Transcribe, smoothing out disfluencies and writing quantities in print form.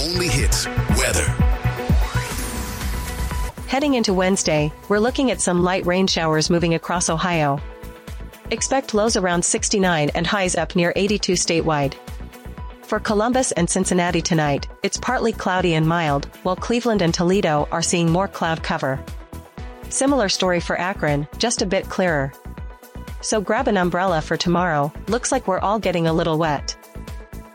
only hits weather. Heading into Wednesday, we're looking at some light rain showers moving across Ohio. Expect lows around 69 and highs up near 82 statewide. For Columbus and Cincinnati tonight, it's partly cloudy and mild, while Cleveland and Toledo are seeing more cloud cover. Similar story for Akron, just a bit clearer. So grab an umbrella for tomorrow, looks like we're all getting a little wet.